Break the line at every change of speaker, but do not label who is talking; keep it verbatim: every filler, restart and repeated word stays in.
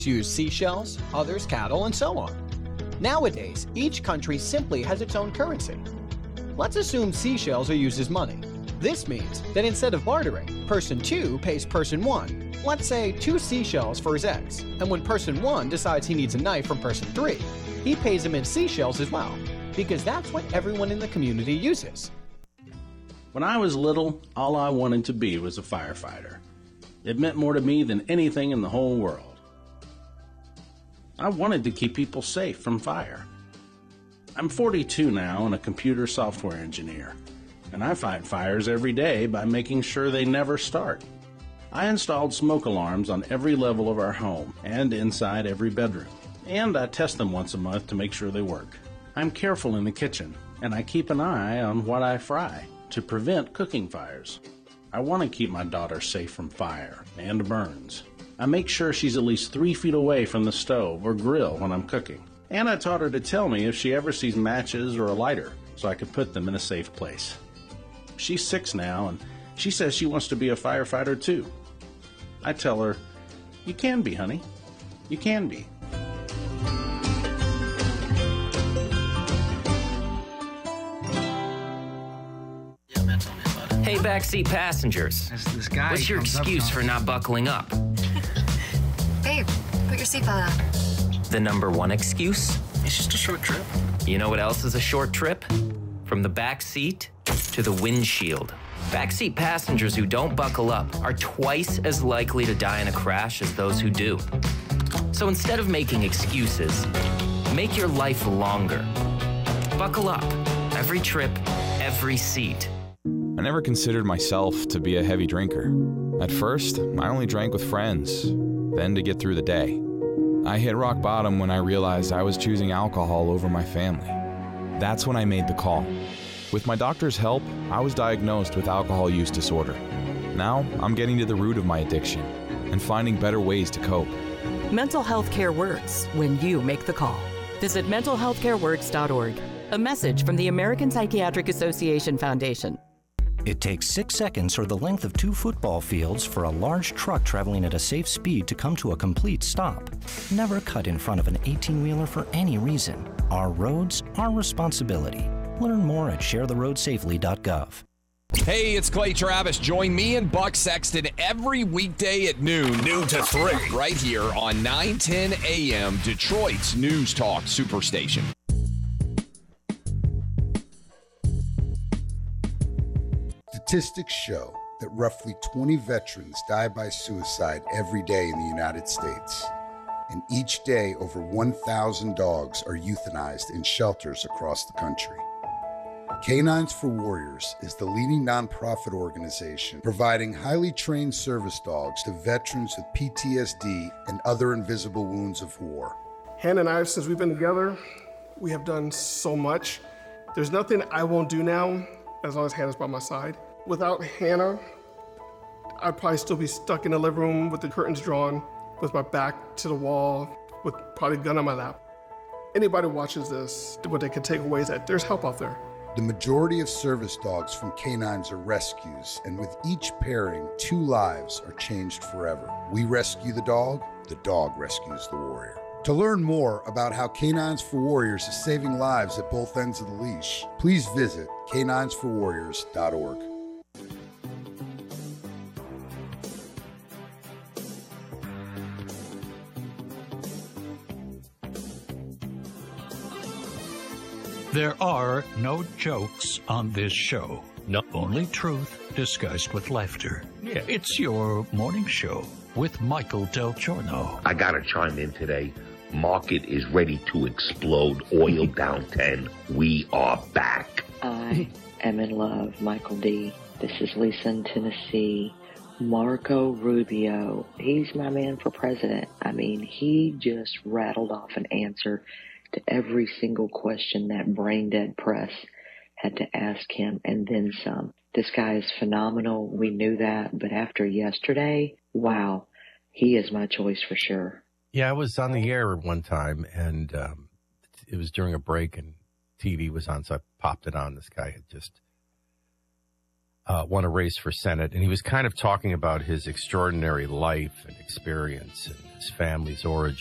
use seashells, others cattle, and so on. Nowadays, each country simply has its own currency. Let's assume seashells are used as money. This means that instead of bartering, person two pays person one, let's say two seashells for his eggs, and when person one decides he needs a knife from person three, he pays him in seashells as well, because that's what everyone in the community uses.
When I was little, all I wanted to be was a firefighter. It meant more to me than anything in the whole world. I wanted to keep people safe from fire. I'm forty-two now and a computer software engineer, and I fight fires every day by making sure they never start. I installed smoke alarms on every level of our home and inside every bedroom, and I test them once a month to make sure they work. I'm careful in the kitchen, and I keep an eye on what I fry to prevent cooking fires. I want to keep my daughter safe from fire and burns. I make sure she's at least three feet away from the stove or grill when I'm cooking. And I taught her to tell me if she ever sees matches or a lighter, so I could put them in a safe place. She's six now, and she says she wants to be a firefighter too. I tell her, you can be, honey. You can be.
Hey, backseat passengers.
This, this guy
What's your excuse for not buckling up?
Babe, put your seatbelt on.
The number one excuse?
It's just a short trip.
You know what else is a short trip? From the back seat to the windshield. Backseat passengers who don't buckle up are twice as likely to die in a crash as those who do. So instead of making excuses, make your life longer. Buckle up. Every trip, every seat.
I never considered myself to be a heavy drinker. At first, I only drank with friends, then to get through the day. I hit rock bottom when I realized I was choosing alcohol over my family. That's when I made the call. With my doctor's help, I was diagnosed with alcohol use disorder. Now, I'm getting to the root of my addiction and finding better ways to cope.
Mental health care works when you make the call. Visit mental health care works dot org. A message from the American Psychiatric Association Foundation.
It takes six seconds or the length of two football fields for a large truck traveling at a safe speed to come to a complete stop. Never cut in front of an eighteen-wheeler for any reason. Our roads, our responsibility. Learn more at share the road safely dot gov.
Hey, it's Clay Travis. Join me and Buck Sexton every weekday at noon. Noon to three. Right here on nine ten A M, Detroit's News Talk Superstation.
Statistics show that roughly twenty veterans die by suicide every day in the United States. And each day, over one thousand dogs are euthanized in shelters across the country. Canines for Warriors is the leading nonprofit organization providing highly trained service dogs to veterans with P T S D and other invisible wounds of war.
Hannah and I, since we've been together, we have done so much. There's nothing I won't do now as long as Hannah's by my side. Without Hannah, I'd probably still be stuck in the living room with the curtains drawn, with my back to the wall, with probably a gun on my lap. Anybody who watches this, what they can take away is that there's help out there.
The majority of service dogs from canines are rescues, and with each pairing, two lives are changed forever. We rescue the dog, the dog rescues the warrior. To learn more about how Canines for Warriors is saving lives at both ends of the leash, please visit canines for warriors dot org.
There are no jokes on this show. No. Only truth discussed with laughter. Yeah. It's your morning show with Michael Del Giorno.
I gotta chime in today. Market is ready to explode. Oil down ten. We are back.
I am in love, Michael D. This is Lisa in Tennessee. Marco Rubio. He's my man for president. I mean, he just rattled off an answer to every single question that brain dead press had to ask him, and then some. This guy is phenomenal. We knew that, but after yesterday, wow, he is my choice for sure.
Yeah, I was on the air one time, and um, it was during a break, and T V was on, so I popped it on. This guy had just uh, won a race for Senate, and he was kind of talking about his extraordinary life and experience and his family's origin.